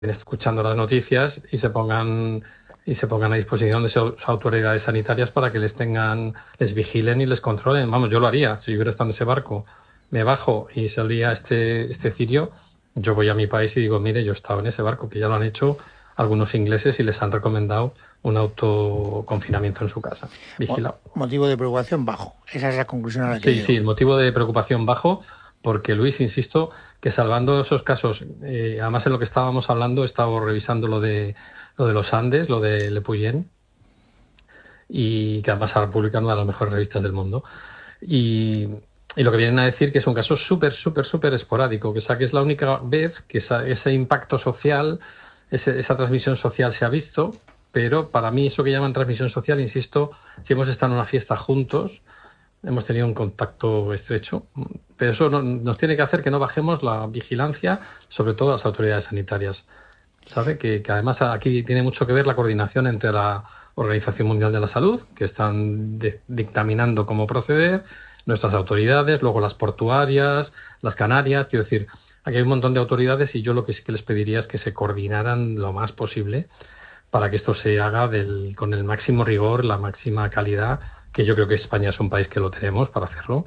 escuchando las noticias y se pongan a disposición de sus autoridades sanitarias para que les vigilen y les controlen. Vamos, yo lo haría. Si yo hubiera estado en ese barco, me bajo y salía este cirio, yo voy a mi país y digo, mire, yo he estado en ese barco, que ya lo han hecho algunos ingleses y les han recomendado un autoconfinamiento en su casa, vigilado. Motivo de preocupación bajo. Esa es la conclusión a la que llego. Sí, el motivo de preocupación bajo, porque Luis, insisto, que salvando esos casos, además en lo que estábamos hablando, he estado revisando lo de los Andes, lo de Le Puyen, y que además ha publicado una de las mejores revistas del mundo. Y lo que vienen a decir que es un caso súper esporádico, que es la única vez que ese impacto social, esa transmisión social se ha visto, pero para mí eso que llaman transmisión social, insisto, si hemos estado en una fiesta juntos, hemos tenido un contacto estrecho, pero eso nos tiene que hacer que no bajemos la vigilancia, sobre todo las autoridades sanitarias. ¿Sabe? Que además aquí tiene mucho que ver la coordinación entre la Organización Mundial de la Salud, que están dictaminando cómo proceder, nuestras autoridades, luego las portuarias, las canarias. Quiero decir, aquí hay un montón de autoridades y yo lo que sí que les pediría es que se coordinaran lo más posible para que esto se haga con el máximo rigor, la máxima calidad, que yo creo que España es un país que lo tenemos para hacerlo.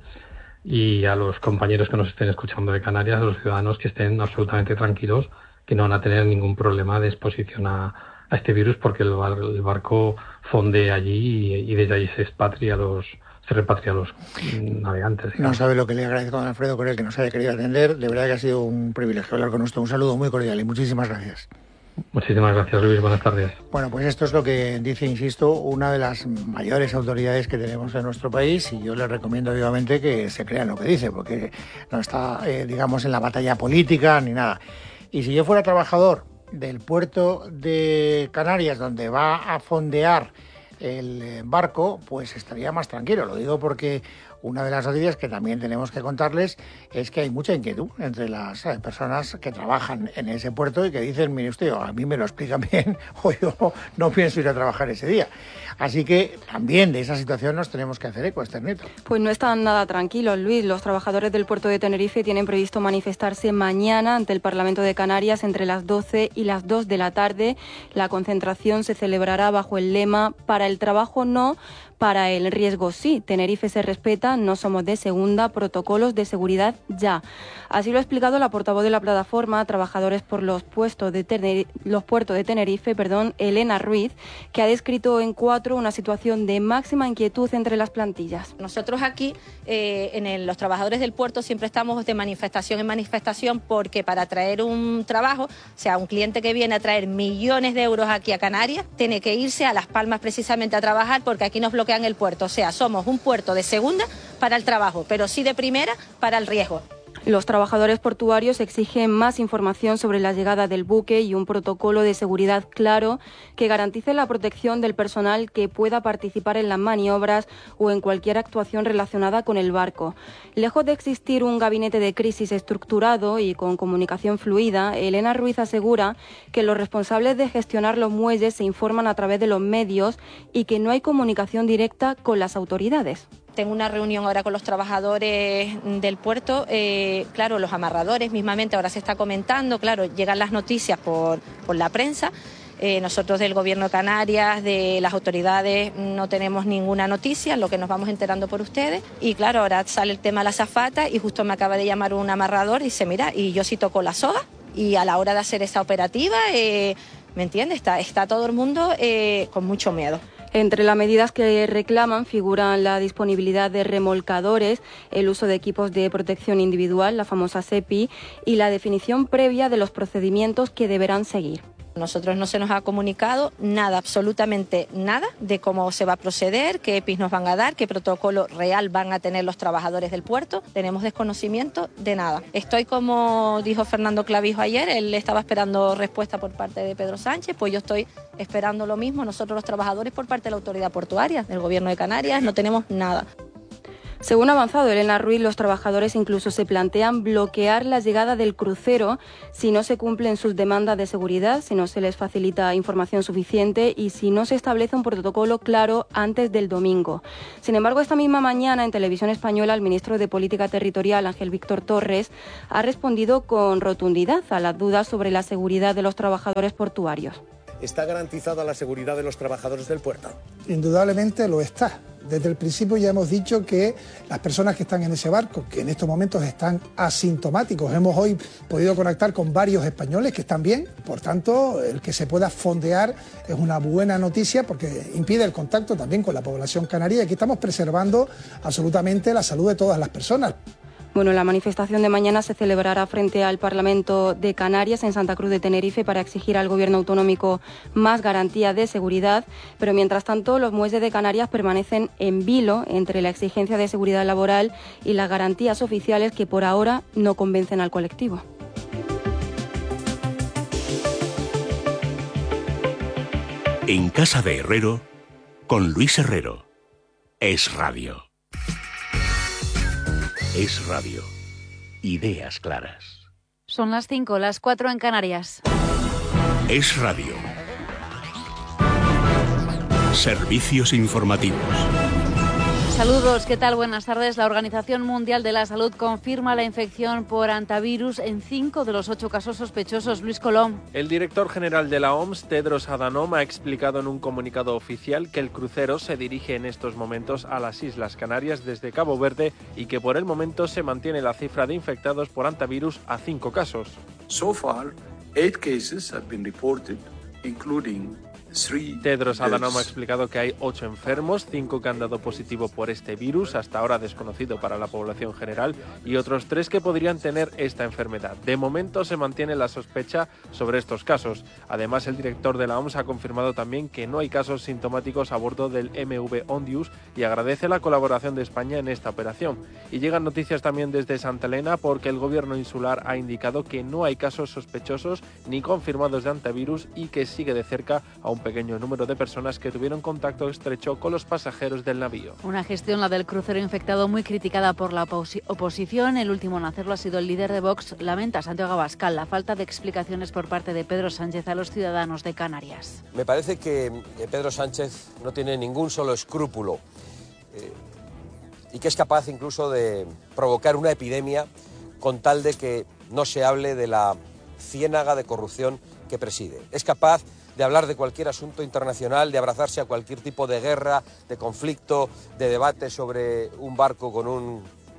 Y a los compañeros que nos estén escuchando de Canarias, a los ciudadanos, que estén absolutamente tranquilos, que no van a tener ningún problema de exposición a este virus, porque el barco fonde allí y desde allí se repatria a los navegantes. Digamos. No sabe lo que le agradezco a don Alfredo Corel que nos haya querido atender. De verdad que ha sido un privilegio hablar con usted. Un saludo muy cordial y muchísimas gracias. Muchísimas gracias, Luis. Buenas tardes. Bueno, pues esto es lo que dice, insisto, una de las mayores autoridades que tenemos en nuestro país, y yo le recomiendo vivamente que se crean lo que dice, porque no está, digamos, en la batalla política ni nada. Y si yo fuera trabajador del puerto de Canarias, donde va a fondear el barco, pues estaría más tranquilo. Lo digo porque una de las noticias que también tenemos que contarles es que hay mucha inquietud entre las personas que trabajan en ese puerto y que dicen, mire usted, a mí me lo explican bien o yo no pienso ir a trabajar ese día. Así que también de esa situación nos tenemos que hacer eco, Esther Nieto. Pues no están nada tranquilos, Luis. Los trabajadores del puerto de Tenerife tienen previsto manifestarse mañana ante el Parlamento de Canarias entre las 12 y las 2 de la tarde. La concentración se celebrará bajo el lema "Para el trabajo no, para el riesgo sí. Tenerife se respeta, no somos de segunda, protocolos de seguridad ya". Así lo ha explicado la portavoz de la plataforma Trabajadores por los puertos de Tenerife, Elena Ruiz, que ha descrito en Cuatro una situación de máxima inquietud entre las plantillas. Nosotros aquí, los trabajadores del puerto, siempre estamos de manifestación en manifestación, porque para traer un trabajo, o sea, un cliente que viene a traer millones de euros aquí a Canarias, tiene que irse a Las Palmas precisamente a trabajar, porque aquí nos bloquean el puerto. O sea, somos un puerto de segunda para el trabajo, pero sí de primera para el riesgo. Los trabajadores portuarios exigen más información sobre la llegada del buque y un protocolo de seguridad claro que garantice la protección del personal que pueda participar en las maniobras o en cualquier actuación relacionada con el barco. Lejos de existir un gabinete de crisis estructurado y con comunicación fluida, Elena Ruiz asegura que los responsables de gestionar los muelles se informan a través de los medios y que no hay comunicación directa con las autoridades. Tengo una reunión ahora con los trabajadores del puerto, claro, los amarradores mismamente, ahora se está comentando, claro, llegan las noticias por la prensa, nosotros del Gobierno de Canarias, de las autoridades, no tenemos ninguna noticia, lo que nos vamos enterando por ustedes, y claro, ahora sale el tema de la azafata y justo me acaba de llamar un amarrador y dice, mira, y yo sí toco la soga, y a la hora de hacer esa operativa, ¿me entiendes? Está todo el mundo con mucho miedo. Entre las medidas que reclaman figuran la disponibilidad de remolcadores, el uso de equipos de protección individual, la famosa SEPI, y la definición previa de los procedimientos que deberán seguir. Nosotros no se nos ha comunicado nada, absolutamente nada, de cómo se va a proceder, qué EPIs nos van a dar, qué protocolo real van a tener los trabajadores del puerto. Tenemos desconocimiento de nada. Estoy, como dijo Fernando Clavijo ayer, él estaba esperando respuesta por parte de Pedro Sánchez, pues yo estoy esperando lo mismo. Nosotros los trabajadores por parte de la autoridad portuaria, del Gobierno de Canarias, no tenemos nada. Según ha avanzado Elena Ruiz, los trabajadores incluso se plantean bloquear la llegada del crucero si no se cumplen sus demandas de seguridad, si no se les facilita información suficiente y si no se establece un protocolo claro antes del domingo. Sin embargo, esta misma mañana en Televisión Española el ministro de Política Territorial, Ángel Víctor Torres, ha respondido con rotundidad a las dudas sobre la seguridad de los trabajadores portuarios. ¿Está garantizada la seguridad de los trabajadores del puerto? Indudablemente lo está. Desde el principio ya hemos dicho que las personas que están en ese barco, que en estos momentos están asintomáticos, hemos hoy podido conectar con varios españoles que están bien, por tanto, el que se pueda fondear es una buena noticia porque impide el contacto también con la población canaria y aquí estamos preservando absolutamente la salud de todas las personas. Bueno, la manifestación de mañana se celebrará frente al Parlamento de Canarias en Santa Cruz de Tenerife para exigir al Gobierno autonómico más garantía de seguridad, pero mientras tanto los muelles de Canarias permanecen en vilo entre la exigencia de seguridad laboral y las garantías oficiales que por ahora no convencen al colectivo. En Casa de Herrero, con Luis Herrero. Es Radio. Es Radio. Ideas claras. Son las 5, las 4 en Canarias. Es Radio. Servicios informativos. Saludos, ¿qué tal? Buenas tardes. La Organización Mundial de la Salud confirma la infección por hantavirus en 5 de los 8 casos sospechosos. Luis Colom. El director general de la OMS, Tedros Adhanom, ha explicado en un comunicado oficial que el crucero se dirige en estos momentos a las Islas Canarias desde Cabo Verde y que por el momento se mantiene la cifra de infectados por hantavirus a 5 casos. So far, 8 cases have been reported, including Tedros Adhanom ha explicado que hay 8 enfermos, 5 que han dado positivo por este virus, hasta ahora desconocido para la población general, y otros 3 que podrían tener esta enfermedad. De momento se mantiene la sospecha sobre estos casos. Además, el director de la OMS ha confirmado también que no hay casos sintomáticos a bordo del MV Ondius y agradece la colaboración de España en esta operación. Y llegan noticias también desde Santa Elena porque el gobierno insular ha indicado que no hay casos sospechosos ni confirmados de hantavirus y que sigue de cerca a un pequeño número de personas que tuvieron contacto estrecho con los pasajeros del navío. Una gestión, la del crucero infectado, muy criticada por la oposición. El último en hacerlo ha sido el líder de Vox. Lamenta Santiago Abascal la falta de explicaciones por parte de Pedro Sánchez a los ciudadanos de Canarias. Me parece que Pedro Sánchez no tiene ningún solo escrúpulo y que es capaz incluso de provocar una epidemia con tal de que no se hable de la ciénaga de corrupción que preside. Es capaz de hablar de cualquier asunto internacional, de abrazarse a cualquier tipo de guerra, de conflicto, de debate sobre un barco con un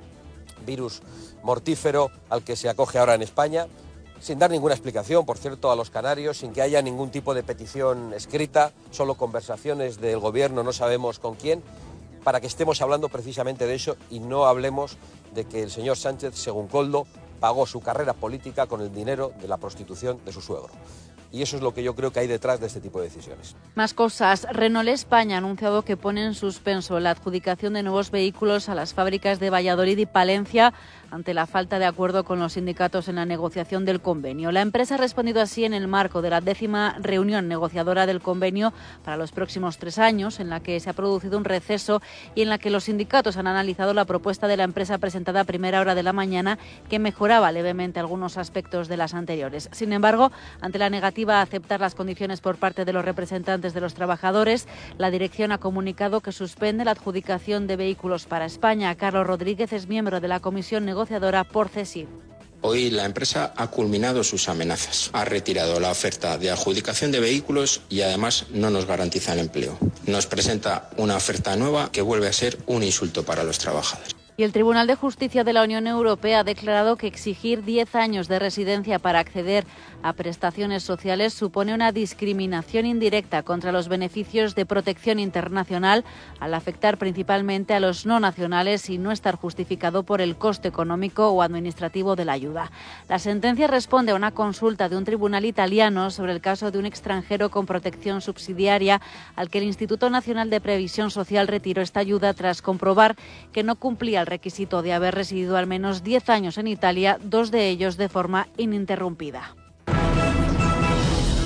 virus mortífero al que se acoge ahora en España, sin dar ninguna explicación, por cierto, a los canarios, sin que haya ningún tipo de petición escrita, solo conversaciones del gobierno, no sabemos con quién, para que estemos hablando precisamente de eso y no hablemos de que el señor Sánchez, según Koldo, pagó su carrera política con el dinero de la prostitución de su suegro. Y eso es lo que yo creo que hay detrás de este tipo de decisiones. Más cosas. Renault España ha anunciado que pone en suspenso la adjudicación de nuevos vehículos a las fábricas de Valladolid y Palencia ante la falta de acuerdo con los sindicatos en la negociación del convenio. La empresa ha respondido así en el marco de la 10ª reunión negociadora del convenio para los próximos 3 años, en la que se ha producido un receso y en la que los sindicatos han analizado la propuesta de la empresa presentada a primera hora de la mañana, que mejoraba levemente algunos aspectos de las anteriores. Sin embargo, ante la negativa a aceptar las condiciones por parte de los representantes de los trabajadores, la dirección ha comunicado que suspende la adjudicación de vehículos para España. Carlos Rodríguez es miembro de la comisión negociadora por CESIF. Hoy la empresa ha culminado sus amenazas. Ha retirado la oferta de adjudicación de vehículos y además no nos garantiza el empleo. Nos presenta una oferta nueva que vuelve a ser un insulto para los trabajadores. Y el Tribunal de Justicia de la Unión Europea ha declarado que exigir 10 años de residencia para acceder a prestaciones sociales supone una discriminación indirecta contra los beneficios de protección internacional, al afectar principalmente a los no nacionales y no estar justificado por el coste económico o administrativo de la ayuda. La sentencia responde a una consulta de un tribunal italiano sobre el caso de un extranjero con protección subsidiaria al que el Instituto Nacional de Previsión Social retiró esta ayuda tras comprobar que no cumplía el requisito de haber residido al menos 10 años en Italia, 2 de ellos de forma ininterrumpida.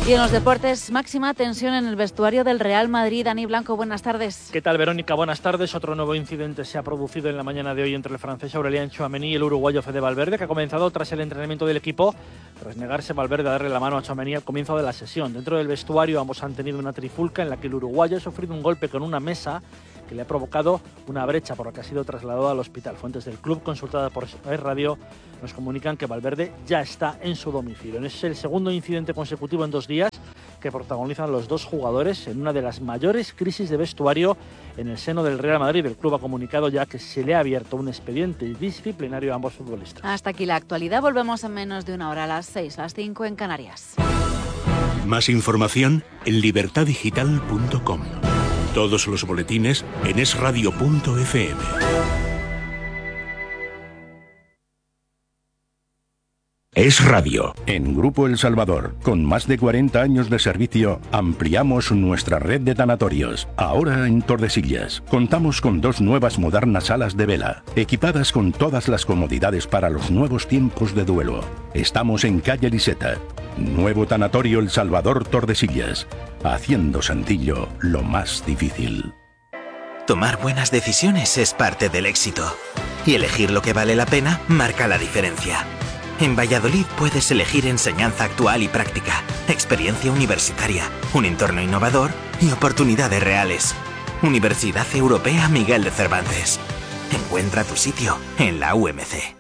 Y en los deportes, máxima tensión en el vestuario del Real Madrid. Dani Blanco, buenas tardes. ¿Qué tal, Verónica? Buenas tardes. Otro nuevo incidente se ha producido en la mañana de hoy entre el francés Aurélien Tchouaméni y el uruguayo Fede Valverde, que ha comenzado tras el entrenamiento del equipo, tras negarse Valverde a darle la mano a Tchouaméni al comienzo de la sesión. Dentro del vestuario ambos han tenido una trifulca en la que el uruguayo ha sufrido un golpe con una mesa que le ha provocado una brecha, por lo que ha sido trasladado al hospital. Fuentes del club, consultadas por Radio, nos comunican que Valverde ya está en su domicilio. Es el segundo incidente consecutivo en 2 días que protagonizan los dos jugadores en una de las mayores crisis de vestuario en el seno del Real Madrid. El club ha comunicado ya que se le ha abierto un expediente disciplinario a ambos futbolistas. Hasta aquí la actualidad. Volvemos en menos de una hora, a las 6, las 5 en Canarias. Más información en libertadigital.com. Todos los boletines en esradio.fm. Es Radio. En Grupo El Salvador, con más de 40 años de servicio, ampliamos nuestra red de tanatorios. Ahora en Tordesillas, contamos con 2 nuevas modernas salas de vela, equipadas con todas las comodidades para los nuevos tiempos de duelo. Estamos en calle Liseta. Nuevo tanatorio El Salvador Tordesillas, haciendo sencillo lo más difícil. Tomar buenas decisiones es parte del éxito. Y elegir lo que vale la pena marca la diferencia. En Valladolid puedes elegir enseñanza actual y práctica, experiencia universitaria, un entorno innovador y oportunidades reales. Universidad Europea Miguel de Cervantes. Encuentra tu sitio en la UMC.